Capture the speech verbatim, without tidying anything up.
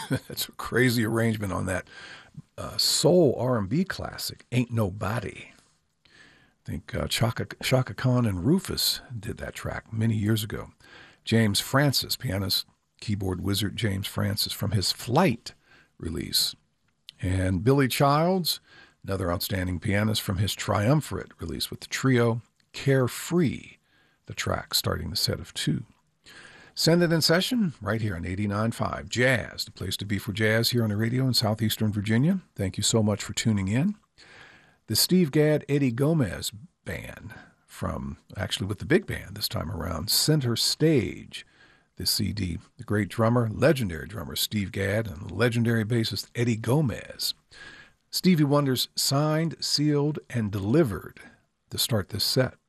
That's a crazy arrangement on that uh, soul R and B classic, Ain't Nobody. I think uh, Chaka, Chaka Khan and Rufus did that track many years ago. James Francis, pianist, keyboard wizard James Francis, from his Flight release. And Billy Childs, another outstanding pianist, from his Triumvirate release with the trio Carefree, the track starting the set of two. Send it in session right here on eighty-nine point five Jazz, the place to be for jazz here on the radio in southeastern Virginia. Thank you so much for tuning in. The Steve Gadd, Eddie Gomez band from, actually with the big band this time around, Center Stage, this C D. The great drummer, legendary drummer Steve Gadd, and the legendary bassist Eddie Gomez. Stevie Wonder's Signed, Sealed, and Delivered to start this set.